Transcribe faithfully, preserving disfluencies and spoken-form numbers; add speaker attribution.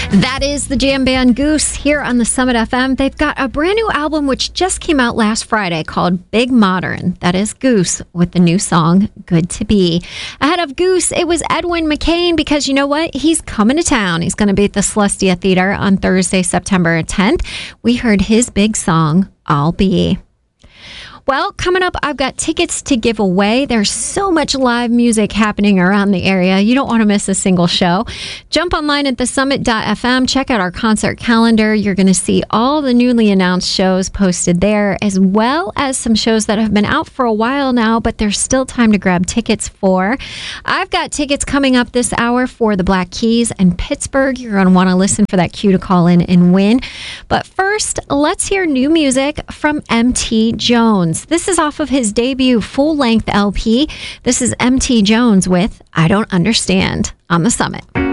Speaker 1: That is the jam band Goose here on the Summit F M. They've got a brand new album which just came out last Friday called Big Modern. That is Goose with the new song, Good to Be. Ahead of Goose, it was Edwin McCain because you know what? He's coming to town. He's going to be at the Celestia Theater on Thursday, September tenth. We heard his big song, I'll Be. Well, coming up, I've got tickets to give away. There's so much live music happening around the area. You don't want to miss a single show. Jump online at the summit dot f m. Check out our concert calendar. You're going to see all the newly announced shows posted there, as well as some shows that have been out for a while now, but there's still time to grab tickets for. I've got tickets coming up this hour for the Black Keys and Pittsburgh. You're going to want to listen for that cue to call in and win. But first, let's hear new music from M T Jones. This is off of his debut full-length L P. This is M T Jones with I Don't Understand on the Summit.